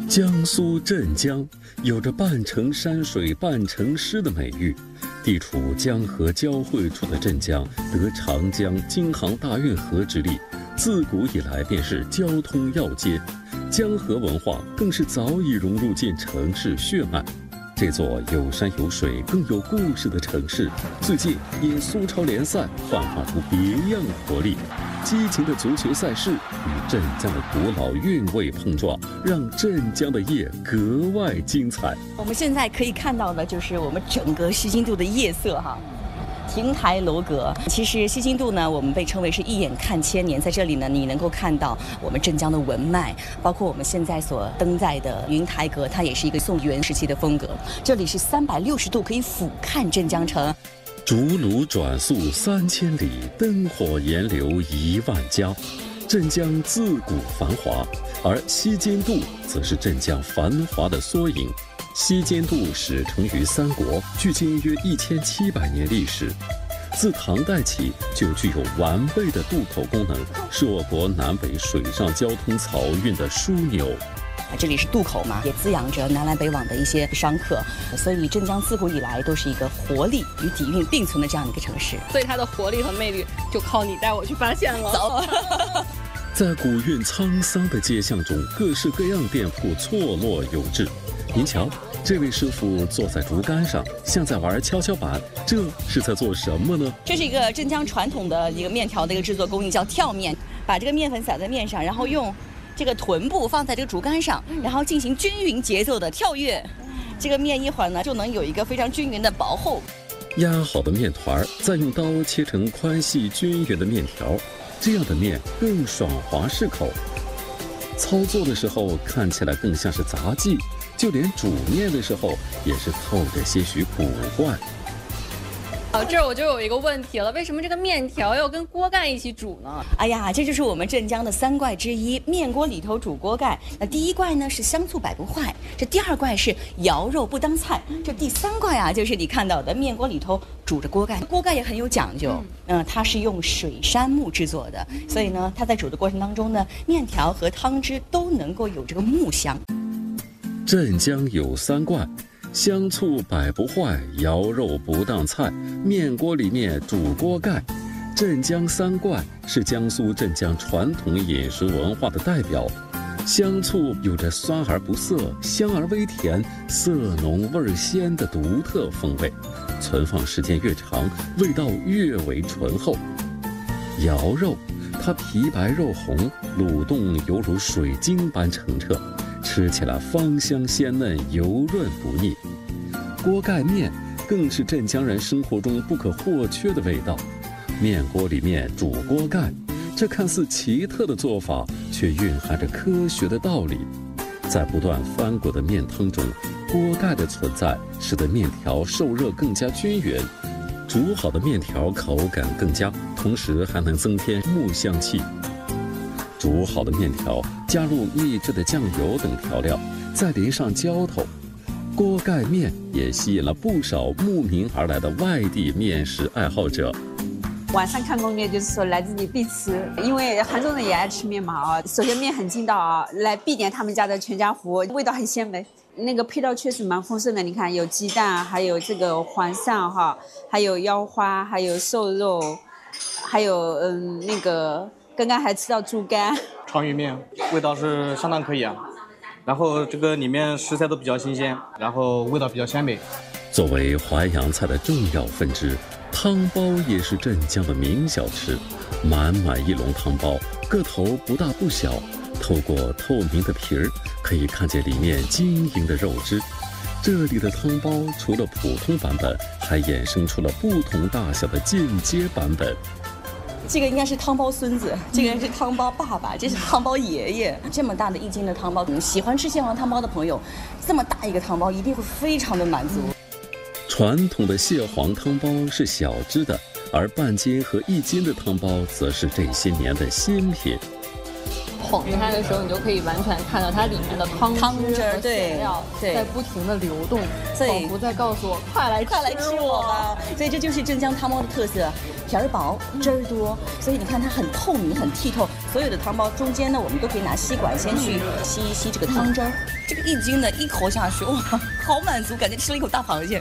江苏镇江有着半城山水半城诗的美誉，地处江河交汇处的镇江得长江京杭大运河之利，自古以来便是交通要街，江河文化更是早已融入进城市血脉。这座有山有水更有故事的城市，最近因苏超联赛焕发出别样活力。激情的足球赛事与镇江的古老韵味碰撞，让镇江的夜格外精彩。 我们现在可以看到的就是我们整个西津渡的夜色哈。亭台楼阁，其实西津渡呢，我们被称为是一眼看千年。在这里呢，你能够看到我们镇江的文脉，包括我们现在所登在的云台阁，它也是一个宋元时期的风格。这里是360度可以俯瞰镇江城。 竹炉转素3000里，灯火延流1万家。镇江自古繁华，而西津渡则是镇江繁华的缩影。西津渡始成于三国，距今约1700年历史。自唐代起就具有完备的渡口功能，是我国南北水上交通漕运的枢纽。 这里是渡口嘛，也滋养着南来北往的一些商客，所以镇江自古以来都是一个活力与底蕴并存的这样的一个城市。 所以它的活力和魅力就靠你带我去发现了。 走。 在古韵沧桑的街巷中，各式各样店铺错落有致。您瞧，这位师傅坐在竹竿上，像在玩跷跷板，这是在做什么呢？ 这是一个镇江传统的一个面条的一个制作工艺，叫跳面。把这个面粉撒在面上，然后用这个臀部放在这个竹竿上，然后进行均匀节奏的跳跃。这个面一会儿呢，就能有一个非常均匀的薄厚。 压好的面团，再用刀切成宽细均匀的面条，这样的面更爽滑适口。操作的时候看起来更像是杂技，就连煮面的时候也是透着些许古怪。 这儿我就有一个问题了，为什么这个面条要跟锅盖一起煮呢？ 哎呀，这就是我们镇江的3怪之一，面锅里头煮锅盖。那第1怪呢是香醋百不坏，这第2怪是肴肉不当菜，这第3怪啊就是你看到的面锅里头煮着锅盖。锅盖也很有讲究，它是用水杉木制作的，所以呢它在煮的过程当中呢，面条和汤汁都能够有这个木香。 镇江有3怪。香醋百不坏，肴肉不当菜，面锅里面煮锅盖。镇江3怪是江苏镇江传统饮食文化的代表。香醋有着酸而不涩、香而微甜、色浓味鲜的独特风味，存放时间越长，味道越为醇厚。肴肉，它皮白肉红，卤动犹如水晶般澄澈，吃起来芳香鲜嫩，油润不腻。锅盖面更是镇江人生活中不可或缺的味道。面锅里面煮锅盖，这看似奇特的做法，却蕴含着科学的道理。在不断翻滚的面汤中，锅盖的存在使得面条受热更加均匀，煮好的面条口感更佳，同时还能增添木香气。煮好的面条加入秘制的酱油等调料，再淋上浇头，锅盖面也吸引了不少慕名而来的外地面食爱好者。 晚上看攻略就是说来这里必吃，因为杭州人也爱吃面嘛啊。首先面很筋道啊，来必点他们家的全家福，味道很鲜美。那个配料确实蛮丰盛的，你看有鸡蛋，还有这个黄鳝哈，还有腰花，还有瘦肉，还有那个刚刚还吃到猪肝。 川渝面味道是相当可以啊，然后这个里面食材都比较新鲜，然后味道比较鲜美。 作为淮扬菜的重要分支，汤包也是镇江的名小吃。满满一笼汤包，个头不大不小，透过透明的皮儿，可以看见里面晶莹的肉汁。这里的汤包除了普通版本，还衍生出了不同大小的进阶版本。 这个应该是汤包孙子，这个是汤包爸爸，这是汤包爷爷。这么大的1斤的汤包，喜欢吃蟹黄汤包的朋友，这么大一个汤包一定会非常的满足。 传统的蟹黄汤包是小只的，而半斤和1斤的汤包则是这些年的新品。 捧开的时候，你就可以完全看到它里面的汤汁和馅料在不停的流动，仿佛在告诉我快来吃我吧。 所以这就是镇江汤包的特色，皮儿薄，汁儿多，所以你看它很透明，很剔透。所有的汤包中间呢，我们都可以拿吸管先去吸一吸这个汤汁儿。这个1斤呢，一口下去，哇，好满足，感觉吃了一口大螃蟹。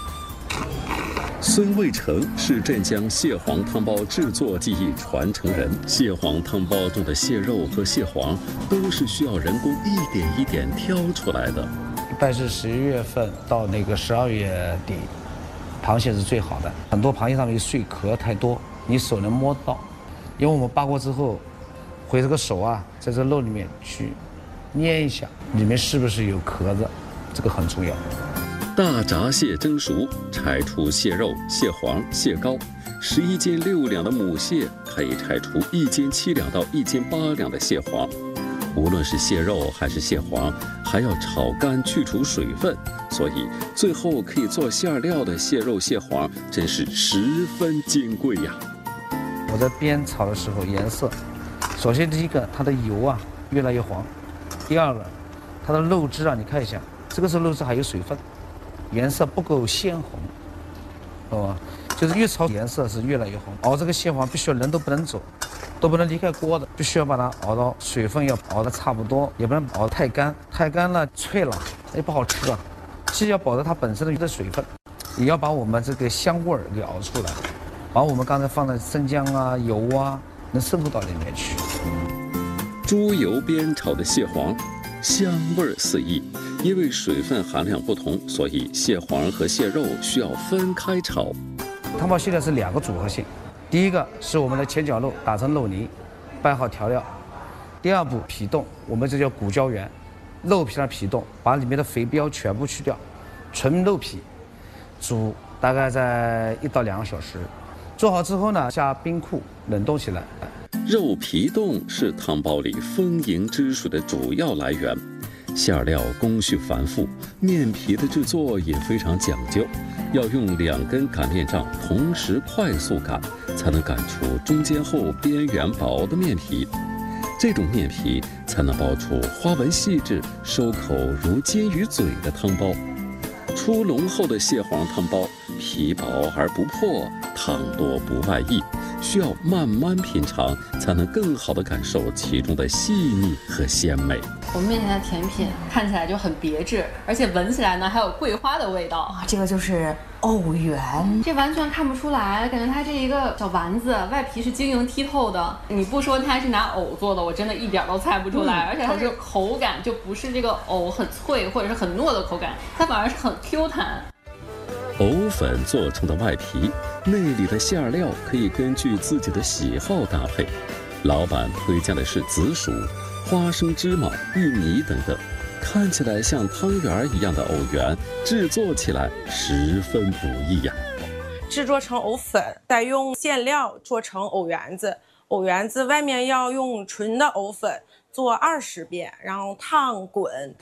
孙卫成是镇江蟹黄汤包制作技艺传承人。蟹黄汤包中的蟹肉和蟹黄都是需要人工一点一点挑出来的。 一般是11月份到那个12月底，螃蟹是最好的。很多螃蟹上面碎壳太多，你手能摸到，因为我们扒过之后，会这个手啊，在这肉里面去捏一下，里面是不是有壳子，这个很重要。 大闸蟹蒸熟，拆出蟹肉、蟹黄、蟹膏。11斤6两的母蟹可以拆出1斤7两到1斤8两的蟹黄。无论是蟹肉还是蟹黄，还要炒干去除水分，所以最后可以做馅料的蟹肉、蟹黄真是十分金贵呀。 我在煸炒的时候，颜色，首先第一个，它的油啊越来越黄；第二个，它的肉汁啊，你看一下，这个时候肉汁还有水分。颜色不够鲜红，懂吗？就是越炒颜色是越来越红。熬这个蟹黄必须要人都不能走，都不能离开锅的，必须要把它熬到水分要熬得差不多，也不能熬得太干，太干了脆了也不好吃啊。既要保证它本身的水分，也要把我们这个香味儿给熬出来，把我们刚才放的生姜啊、油啊能渗透到里面去。 猪油煸炒的蟹黄，香味四溢。因为水分含量不同，所以蟹黄和蟹肉需要分开炒。 汤包蟹呢是2个组合性，第一个是我们的前脚肉打成肉泥，拌好调料。第二步皮冻，我们这叫骨胶原，肉皮上皮冻，把里面的肥膘全部去掉，纯肉皮，煮大概在1到2个小时。做好之后呢，下冰库冷冻起来。 肉皮冻是汤包里丰盈汁水的主要来源。馅料工序繁复，面皮的制作也非常讲究，要用2根擀面杖同时快速擀，才能擀出中间厚、边缘薄的面皮。这种面皮才能包出花纹细致、收口如金鱼嘴的汤包。出笼后的蟹黄汤包，皮薄而不破，汤多不外溢，需要慢慢品尝，才能更好地感受其中的细腻和鲜美。 我们面前的甜品看起来就很别致，而且闻起来呢还有桂花的味道。 这个就是藕圆， 这完全看不出来，感觉它这一个小丸子外皮是晶莹剔透的。你不说它是拿藕做的，我真的一点都猜不出来。而且它这个口感就不是这个藕很脆或者是很糯的口感，它反而是很 Q 弹。 藕粉做成的外皮，内里的馅料可以根据自己的喜好搭配。老板推荐的是紫薯、花生、芝麻、玉米等等，看起来像汤圆一样的藕圆，制作起来十分不易呀。 制作成藕粉，再用馅料做成藕圆子。藕圆子外面要用纯的藕粉做20遍，然后烫滚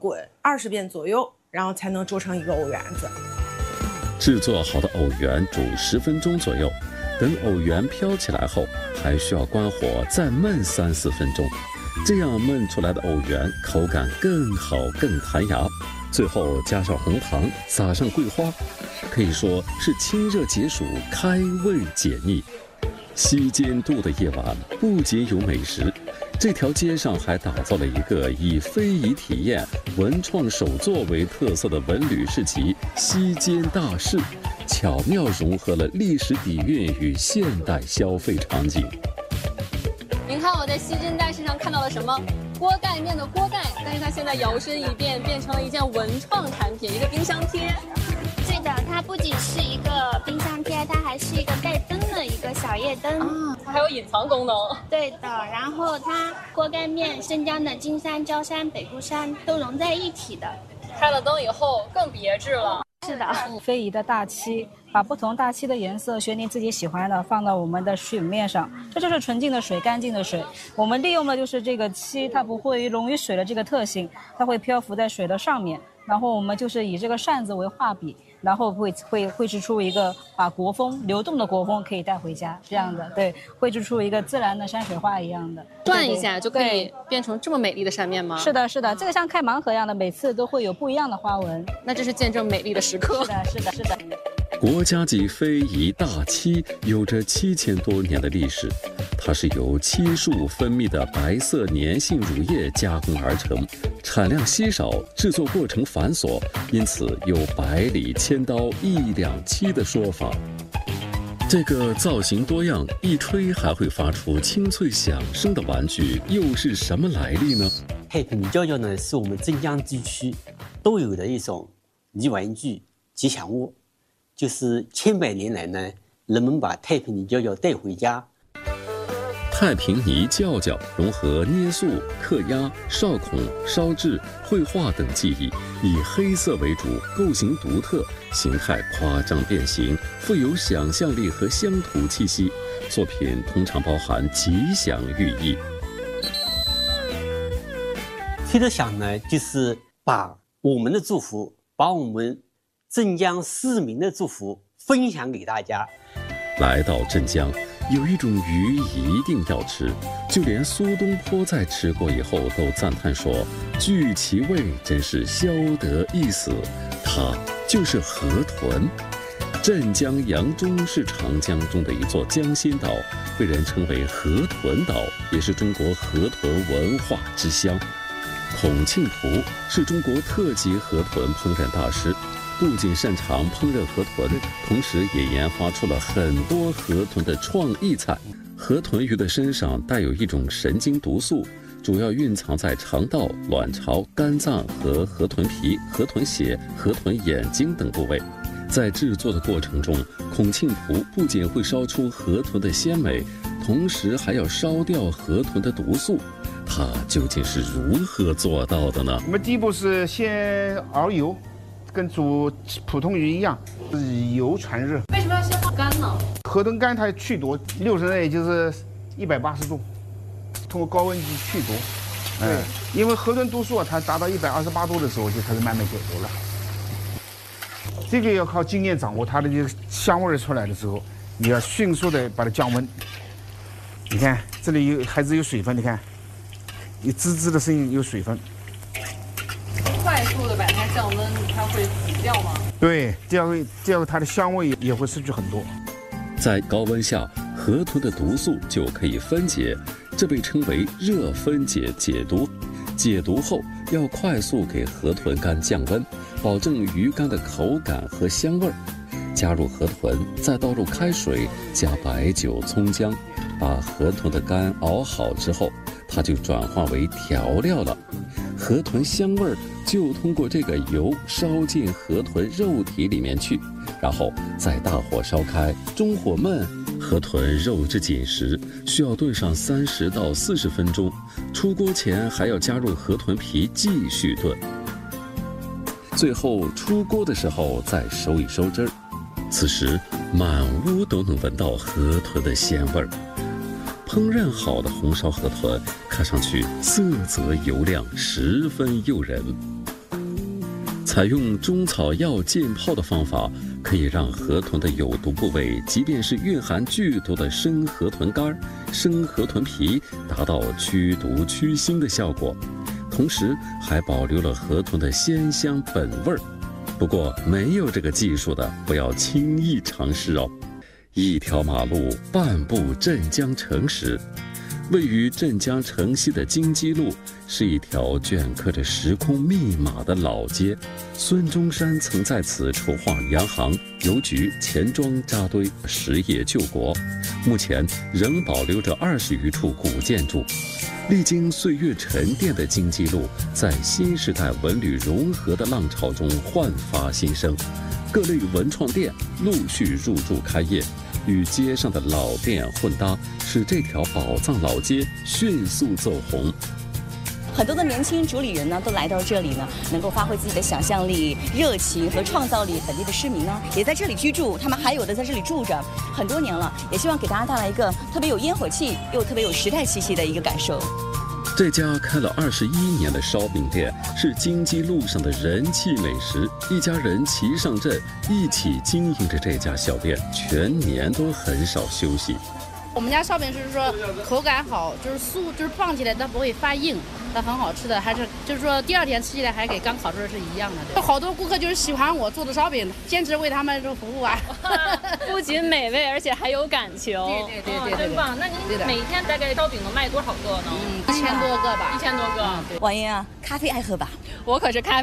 20遍左右，然后才能做成一个藕圆子。 制作好的藕圆煮10分钟左右，等藕圆飘起来后，还需要关火再焖3-4分钟，这样焖出来的藕圆口感更好更弹牙。最后加上红糖，撒上桂花，可以说是清热解暑、开胃解腻。西间渡的夜晚不仅有美食，这条街上还打造了一个以非遗体验、文创手作为特色的文旅市集——西间大市，巧妙融合了历史底蕴与现代消费场景。 您看我在西间大市上看到了什么？锅盖面的锅盖，但是它现在摇身一变，变成了一件文创产品，一个冰箱贴。 对的，它不仅是一个冰箱贴，它还是一个带灯的一个小夜灯啊，它还有隐藏功能。 对的，然后它锅盖面，镇江的金山、焦山、北固山都融在一体的。 开了灯以后更别致了。 是的，非遗的大漆， 把不同大气的颜色选你自己喜欢的放到我们的水面上，这就是纯净的水，干净的水。我们利用的就是这个漆，它不会溶于水的这个特性，它会漂浮在水的上面。然后我们就是以这个扇子为画笔，然后绘制出一个把国风流动的国风可以带回家这样的，对，绘制出一个自然的山水画一样的， 转一下就可以变成这么美丽的扇面吗？ 是的，是的，这个像开盲盒一样的，每次都会有不一样的花纹。 那这是见证美丽的时刻。 是的，是的，是的。 国家级非遗大漆有着7000多年的历史，它是由漆树分泌的白色粘性乳液加工而成，产量稀少，制作过程繁琐，因此有100里千刀1两漆的说法。这个造型多样、一吹还会发出清脆响声的玩具又是什么来历呢？ 太平泥胶胶呢，是我们镇江地区都有的一种泥玩具吉祥物。就是千百年来呢，人们把太平泥胶胶带回家。 太平泥胶胶融合捏塑、刻压、烧孔、烧制、绘画等技艺，以黑色为主，构型独特，形态夸张变形，富有想象力和乡土气息。作品通常包含吉祥寓意。 吹的响呢，就是把我们的祝福，把我们镇江市民的祝福分享给大家。 来到镇江，有一种鱼一定要吃，就连苏东坡在吃过以后都赞叹说：“具其味，真是消得一死。”它就是河豚。镇江扬中是长江中的一座江心岛，被人称为河豚岛，也是中国河豚文化之乡。孔庆图是中国特级河豚烹饪大师。不仅擅长烹饪河豚，同时也研发出了很多河豚的创意菜。河豚鱼的身上带有一种神经毒素，主要蕴藏在肠道、卵巢、肝脏和河豚皮、河豚血、河豚眼睛等部位。在制作的过程中，孔庆图不仅会烧出河豚的鲜美，同时还要烧掉河豚的毒素。他究竟是如何做到的呢？ 我们第一步是先熬油。跟煮普通鱼一样，以油传热。 为什么要先放干呢？ 河豚干它去毒，60内就是180度，通过高温去去毒。对，因为河豚毒素它达到128度的时候就开始慢慢解毒了。这个要靠经验掌握，它的这个香味出来的时候，你要迅速的把它降温。你看这里还是有水分，你看，有滋滋的声音，有水分。 快速的把它降温，它会死掉吗？ 对，这样它的香味也会失去很多。 在高温下，河豚的毒素就可以分解，这被称为热分解解毒。解毒后要快速给河豚干降温，保证鱼干的口感和香味儿。加入河豚，再倒入开水，加白酒、葱姜，把河豚的肝熬好之后，它就转化为调料了。河豚香味儿就通过这个油烧进河豚肉体里面去，然后再大火烧开，中火焖。河豚肉质紧实，需要炖上30到40分钟。出锅前还要加入河豚皮继续炖。最后出锅的时候再收一收汁儿。此时满屋都能闻到河豚的鲜味儿。烹饪好的红烧河豚看上去色泽油亮，十分诱人。采用中草药浸泡的方法，可以让河豚的有毒部位，即便是蕴含剧毒的生河豚肝、生河豚皮，达到驱毒驱腥的效果，同时还保留了河豚的鲜香本味儿。不过，没有这个技术的，不要轻易尝试哦。一条马路半步镇江城时，位于镇江城西的金鸡路是一条镌刻着时空密码的老街。孙中山曾在此筹划洋行、邮局、钱庄扎堆，实业救国。目前仍保留着20余处古建筑。历经岁月沉淀的金鸡路，在新时代文旅融合的浪潮中焕发新生，各类文创店陆续入驻开业，与街上的老店混搭，使这条宝藏老街迅速走红。 很多的年轻主理人呢，都来到这里呢，能够发挥自己的想象力、热情和创造力。本地的市民呢，也在这里居住，他们还有的在这里住着很多年了，也希望给大家带来一个特别有烟火气又特别有时代气息的一个感受。 这家开了21年的烧饼店是京畿路上的人气美食，一家人齐上阵，一起经营着这家小店，全年都很少休息。 我们家烧饼是说口感好，就是酥，就是放起来它不会发硬，它很好吃的，还是就是说第二天吃起来还跟刚烤出来是一样的。好多顾客就是喜欢我做的烧饼，坚持为他们服务啊。 不仅美味，而且还有感情。 对， 真棒。那您每天大概烧饼能卖多少个呢 ？1000多个吧。 1000多个。 王英啊，咖啡爱喝吧？ 我可是咖啡